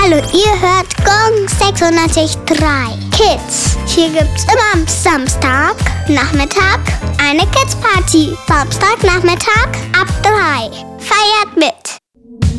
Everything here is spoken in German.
Hallo, ihr hört Gong 96.3 Kids. Hier gibt's immer am Samstag Nachmittag eine Kids Party. Samstag Nachmittag ab 3. Feiert mit!